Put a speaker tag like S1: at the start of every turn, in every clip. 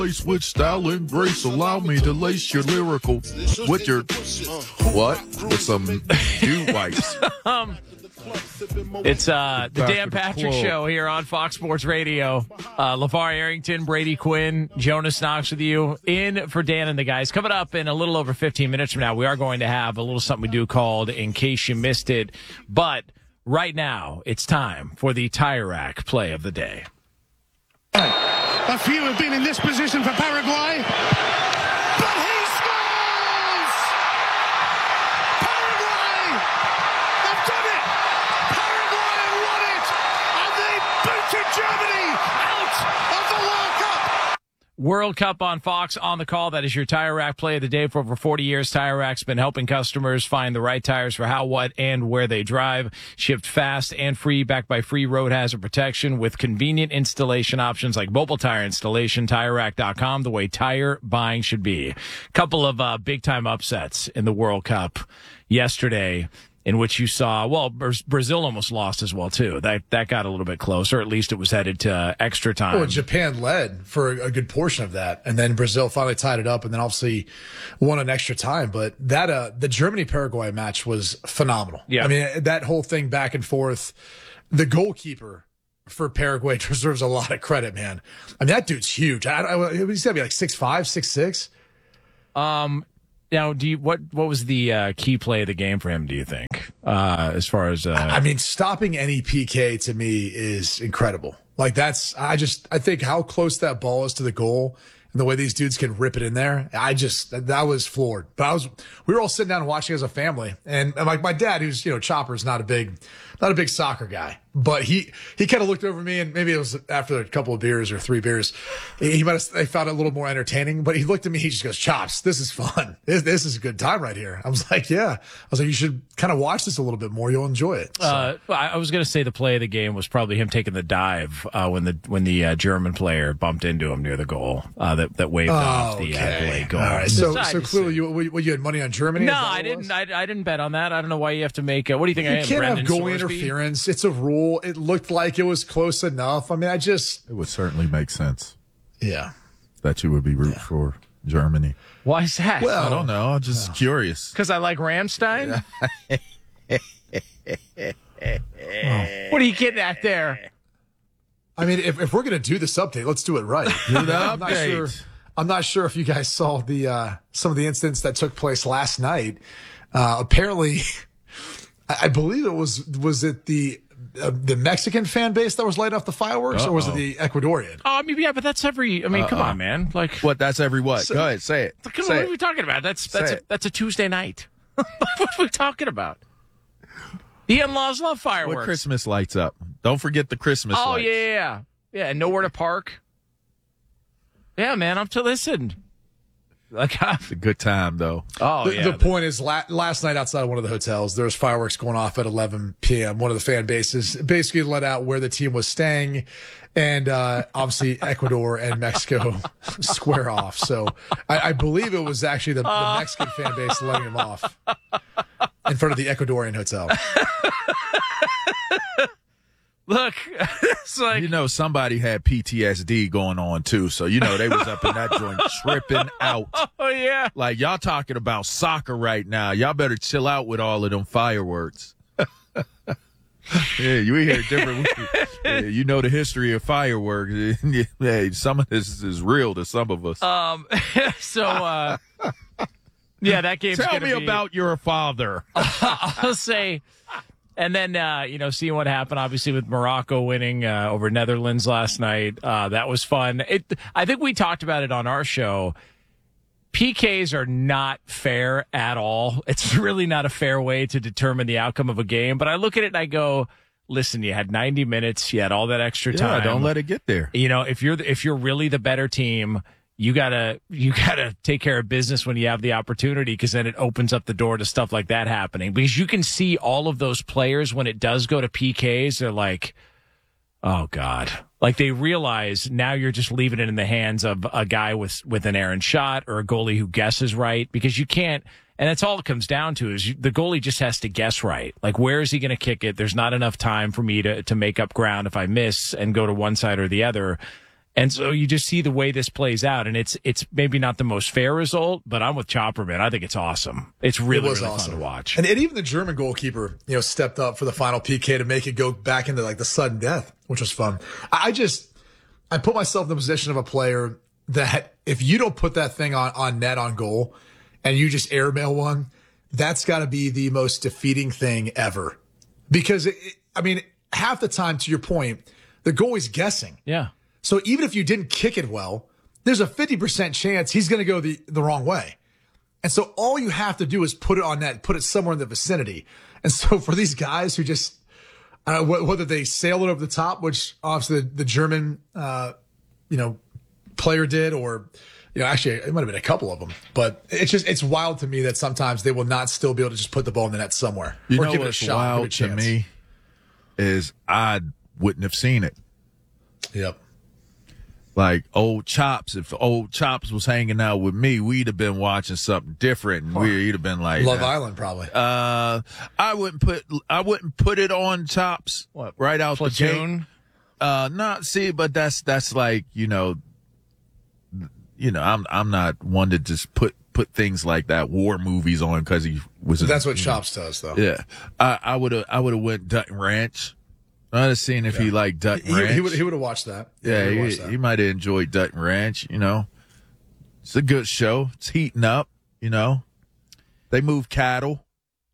S1: With style and grace, allow me to lace your lyrical with your what? With some dew wipes.
S2: It's the Dan Patrick Show here on Fox Sports Radio. LeVar Arrington, Brady Quinn, Jonas Knox with you in for Dan and the guys. Coming up in a little over 15 minutes from now, we are going to have a little something we do called In Case You Missed It. But right now, it's time for the Tire Rack play of the day.
S3: A few have been in this position for Paraguay, but he scores! Paraguay have done it! Paraguay have won it! And they booted Germany out of the World Cup!
S2: World Cup on Fox on the call. That is your Tire Rack play of the day. For over 40 years, Tire Rack's been helping customers find the right tires for how, what, and where they drive. Shipped fast and free, backed by free road hazard protection with convenient installation options like mobile tire installation. TireRack.com, the way tire buying should be. Couple of big-time upsets in the World Cup yesterday, in which you saw, well, Brazil almost lost as well, too. That got a little bit close, or at least it was headed to extra time.
S4: Well, Japan led for a good portion of that, and then Brazil finally tied it up, and then obviously won an extra time. But that the Germany-Paraguay match was phenomenal.
S2: Yeah.
S4: I mean, that whole thing back and forth, the goalkeeper for Paraguay deserves a lot of credit, man. I mean, that dude's huge. He's got to be like 6'5", 6'6".
S2: Now, what was the key play of the game for him, do you think? As far as
S4: I mean, stopping any PK to me is incredible. Like I think how close that ball is to the goal and the way these dudes can rip it in there. That was floored. But we were all sitting down and watching as a family, and like my dad, who's Chopper's not a big soccer guy, but he kind of looked over me, and maybe it was after a couple of beers or 3 beers, they found it a little more entertaining. But he looked at me, he just goes, "Chops, this is fun. This is a good time right here." I was like, "Yeah." I was like, "You should kind of watch this a little bit more. You'll enjoy it." So.
S2: I was going to say the play of the game was probably him taking the dive when the German player bumped into him near the goal that waved off the delayed goal.
S4: All right. So clearly you had money on Germany?
S2: No, I didn't. I didn't bet on that. I don't know why you have to make. What do you think?
S4: You
S2: I am?
S4: can't
S2: Brendan
S4: have goal
S2: Sorsby?
S4: Interference. It's a rule. It looked like it was close enough. I mean, it
S1: would certainly make sense.
S4: Yeah.
S1: That you would be rooting for Germany.
S2: Why is that?
S1: Well, I don't know. I'm just curious.
S2: Because I like Rammstein? What are you getting at there?
S4: I mean, if we're going to do this update, let's do it right. I'm not sure if you guys saw some of the incidents that took place last night. Apparently, I believe it was it the Mexican fan base that was lighting off the fireworks, or was it the Ecuadorian?
S2: Oh, I mean, yeah, but that's every. I mean, come on, man. Like
S1: what? That's every what? Go ahead, say it.
S2: Come on, what are we talking about? That's a Tuesday night. What are we talking about? The in-laws love fireworks.
S1: What Christmas lights up? Don't forget the Christmas lights.
S2: Oh yeah, and nowhere to park. Yeah, man, I'm to listen. Like,
S1: it's a good time, though.
S4: The point is, last night outside one of the hotels, there was fireworks going off at 11 p.m. One of the fan bases basically let out where the team was staying, and obviously Ecuador and Mexico square off. So I believe it was actually the Mexican fan base letting them off in front of the Ecuadorian hotel.
S2: Look, it's like...
S1: somebody had PTSD going on, too. So, they was up in that joint tripping out.
S2: Oh, yeah.
S1: Like, y'all talking about soccer right now. Y'all better chill out with all of them fireworks. Yeah, you hear different... you know the history of fireworks. Yeah, some of this is real to some of us.
S2: Yeah, that game's
S1: Tell me about your father.
S2: I'll say... And then, seeing what happened, obviously, with Morocco winning over Netherlands last night, that was fun. I think we talked about it on our show. PKs are not fair at all. It's really not a fair way to determine the outcome of a game. But I look at it and I go, listen, you had 90 minutes. You had all that extra time.
S1: Yeah, don't let it get there.
S2: If you're really the better team, you gotta take care of business when you have the opportunity, because then it opens up the door to stuff like that happening. Because you can see all of those players when it does go to PKs, they're like, oh God. Like they realize now you're just leaving it in the hands of a guy with an errant shot or a goalie who guesses right, because you can't. And that's all it comes down to is the goalie just has to guess right. Like, where is he going to kick it? There's not enough time for me to make up ground if I miss and go to one side or the other. And so you just see the way this plays out, and it's maybe not the most fair result, but I'm with Chopper, man. I think it's awesome. It's really awesome. Fun to watch.
S4: And even the German goalkeeper, stepped up for the final PK to make it go back into like the sudden death, which was fun. I put myself in the position of a player that if you don't put that thing on net on goal and you just airmail one, that's got to be the most defeating thing ever. Because, half the time, to your point, the goalie's guessing.
S2: Yeah.
S4: So even if you didn't kick it well, there's a 50% chance he's going to go the wrong way. And so all you have to do is put it on net, put it somewhere in the vicinity. And so for these guys who just, whether they sail it over the top, which obviously the German, player did, or, actually it might have been a couple of them, but it's wild to me that sometimes they will not still be able to just put the ball in the net somewhere.
S1: You
S4: or
S1: know
S4: give it a
S1: what's
S4: shot,
S1: wild
S4: give it a
S1: to
S4: chance.
S1: me is I wouldn't have seen it.
S4: Yep.
S1: Like old Chops, if old Chops was hanging out with me, we'd have been watching something different, and we'd have been like
S4: Love Island, probably.
S1: I wouldn't put it on Chops right out
S2: Platoon?
S1: the gate. Not see, but that's like I'm not one to just put things like that, war movies on because he was.
S4: That's what Chops does, though.
S1: Yeah, I would have went Dutton Ranch. I'd have seen if he liked Dutton Ranch.
S4: He would have watched that.
S1: Yeah, he might have enjoyed Dutton Ranch. It's a good show. It's heating up. They move cattle.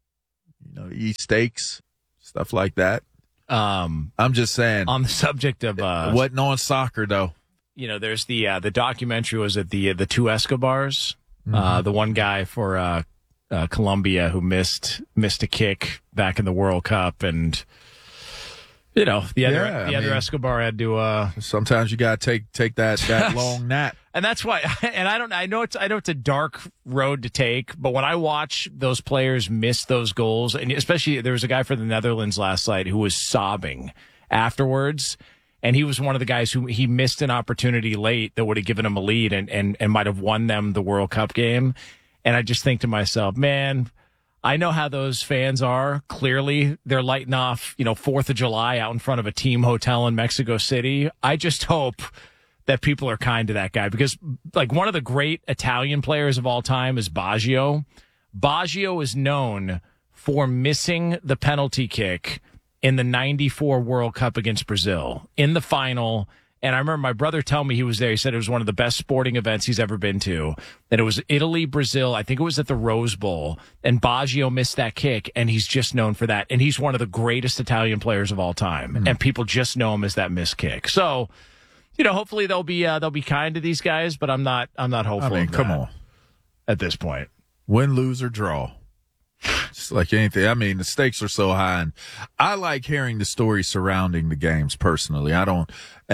S1: Eat steaks, stuff like that. I'm just saying.
S2: On the subject of
S1: wasn't on soccer though.
S2: There's the documentary. Was it the two Escobars? The one guy for Colombia who missed a kick back in the World Cup, and the other Escobar had to.
S1: Sometimes you gotta take that long nap,
S2: and that's why. And I know it's a dark road to take, but when I watch those players miss those goals, and especially there was a guy for the Netherlands last night who was sobbing afterwards. And he was one of the guys who he missed an opportunity late that would have given him a lead and might have won them the World Cup game. And I just think to myself, man, I know how those fans are. Clearly, they're lighting off, 4th of July out in front of a team hotel in Mexico City. I just hope that people are kind to that guy, because like one of the great Italian players of all time is Baggio. Baggio is known for missing the penalty kick in the 94 World Cup against Brazil in the final. And I remember my brother telling me he was there. He said it was one of the best sporting events he's ever been to. That it was Italy, Brazil. I think it was at the Rose Bowl. And Baggio missed that kick, and he's just known for that. And he's one of the greatest Italian players of all time. And people just know him as that missed kick. So, hopefully they'll be kind to these guys, but I'm not hopeful.
S1: Come on.
S2: At this point.
S1: Win, lose, or draw. Just like anything. The stakes are so high, and I like hearing the stories surrounding the games personally. I don't,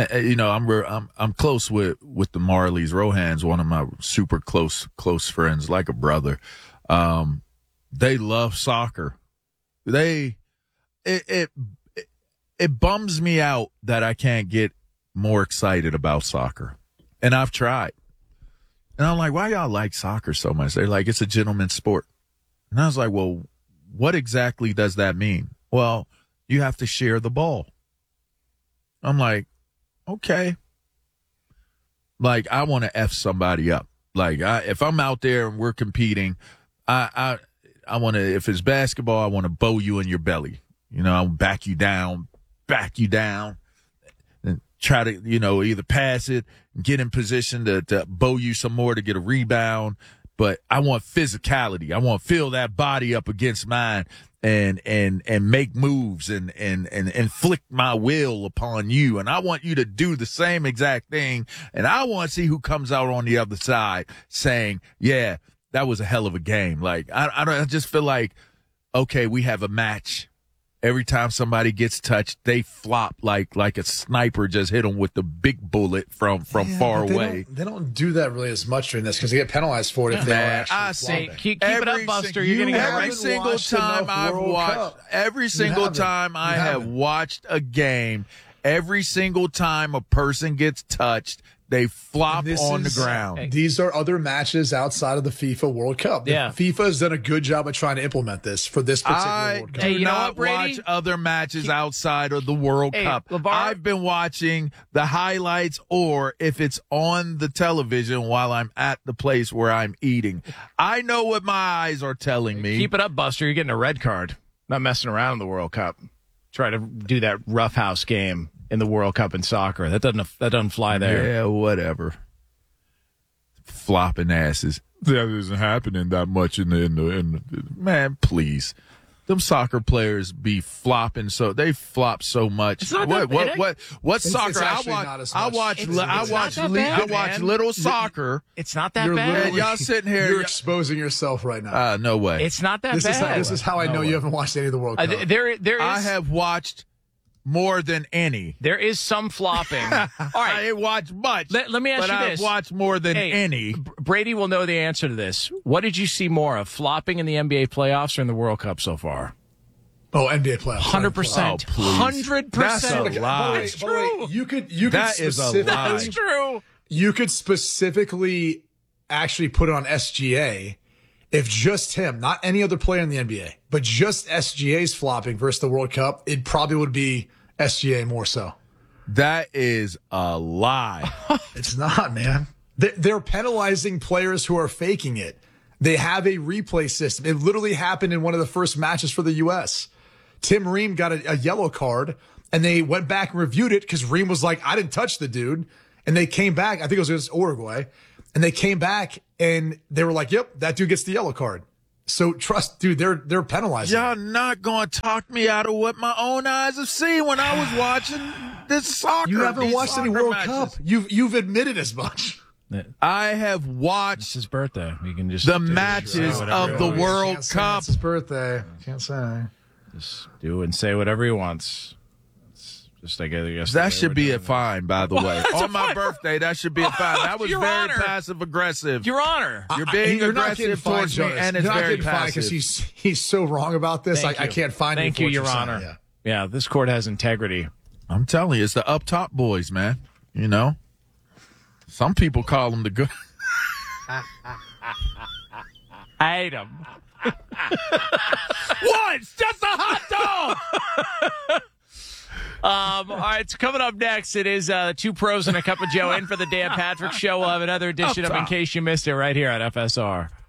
S1: I'm close with the Marleys. Rohan's one of my super close friends, like a brother. They love soccer. It bums me out that I can't get more excited about soccer, and I've tried. And I'm like, why y'all like soccer so much? They're like, it's a gentleman's sport. And I was like, well, what exactly does that mean? Well, you have to share the ball. I'm like, okay. Like, I want to F somebody up. Like, if I'm out there and we're competing, I want to, if it's basketball, I want to bow you in your belly. I'll back you down, and try to, either pass it, get in position to bow you some more to get a rebound. But I want physicality. I want to feel that body up against mine and make moves and inflict my will upon you. And I want you to do the same exact thing. And I want to see who comes out on the other side saying, yeah, that was a hell of a game. Like, I just feel like, okay, we have a match. Every time somebody gets touched, they flop like a sniper just hit them with the big bullet from far away.
S4: They don't do that really as much during this because they get penalized for it if they are actually flopping.
S2: Keep it up, Buster. You're going to get
S1: every single time I've watched. Every single time I have watched a game, every single time a person gets touched, They flop
S4: This
S1: on the
S4: is-
S1: ground.
S4: These are other matches outside of the FIFA World Cup.
S2: Yeah.
S4: FIFA has done a good job of trying to implement this for this particular
S1: I
S4: World Cup.
S1: do
S2: Hey, you know
S1: not
S2: what, Brady?
S1: watch other matches outside of the World
S2: Hey,
S1: Cup.
S2: LeVar-
S1: I've been watching the highlights, or if it's on the television while I'm at the place where I'm eating. I know what my eyes are telling me.
S2: Keep it up, Buster. You're getting a red card. Not messing around in the World Cup. Try to do that roughhouse game in the World Cup in soccer. That doesn't fly there.
S1: Yeah, whatever. Flopping asses. That isn't happening that much in the man, please. Them soccer players be flopping they flop so much.
S2: It's not that bad.
S1: What soccer?
S4: actually not as much. It's
S1: I
S2: not that bad,
S1: watch
S2: man.
S1: little soccer.
S2: It's not that
S4: You're
S2: bad.
S4: literally-
S1: Y'all sitting here.
S4: You're exposing yourself right now.
S1: No way.
S2: It's not that
S4: This
S2: bad.
S4: is how I know you haven't watched any of the World Cup.
S2: There is.
S1: I have watched more than any.
S2: There is some flopping. All
S1: I
S2: right.
S1: ain't watched much.
S2: Let me ask
S1: but
S2: you
S1: I've
S2: this.
S1: watched more than
S2: Hey,
S1: any.
S2: Brady will know the answer to this. What did you see more of, flopping in the NBA playoffs or in the World Cup so far?
S4: Oh, NBA playoffs.
S2: 100%.
S1: Oh, please.
S2: 100%.
S1: That's a lie.
S4: By the way,
S2: true.
S4: you could
S1: That is a
S4: specifically-
S1: lie.
S2: That's true.
S4: You could specifically actually put it on SGA if just him, not any other player in the NBA, but just SGA's flopping versus the World Cup, it probably would be SGA more so.
S1: That is a lie.
S4: It's not, man. They're penalizing players who are faking it. They have a replay system. It literally happened in one of the first matches for the U.S. Tim Ream got a yellow card, and they went back and reviewed it because Ream was like, I didn't touch the dude. And they came back. I think it was against Uruguay. And they came back, and they were like, yep, that dude gets the yellow card. So trust, dude, they're penalizing.
S1: Y'all not going to talk me out of what my own eyes have seen when I was watching this soccer.
S4: You haven't
S1: these
S4: watched any
S1: soccer
S4: World
S1: matches.
S4: Cup. You've admitted as much.
S1: I have watched
S2: It's his birthday. We can just
S1: the
S2: do
S1: matches
S2: whatever
S1: of the
S2: he wants.
S1: World
S4: Can't say
S1: Cup.
S4: it's his birthday. Can't say.
S2: Just do and say whatever he wants. It's just I guess
S1: That should be a fine, by the way. On my birthday, that should be a fine. That was
S2: Your
S1: very
S2: Honor.
S1: passive aggressive.
S2: Your Honor.
S1: You're being
S4: You're not getting
S1: aggressive
S4: fined,
S1: towards me,
S4: Jonas.
S1: and it's
S4: You're not
S1: very
S4: getting fined because
S1: passive.
S4: he's so wrong about this.
S2: Thank
S4: I
S2: you.
S4: can't find
S2: Thank you, Your
S4: saying.
S2: Honor.
S4: Yeah.
S2: Yeah, this court has integrity.
S1: I'm telling you, it's the up top boys, man. You know, some people call them the good.
S2: I hate him.
S1: What? It's just a hot dog.
S2: All right, so coming up next, it is Two Pros and a Cup of Joe in for the Dan Patrick Show. We'll have another edition of In Case You Missed It right here on FSR.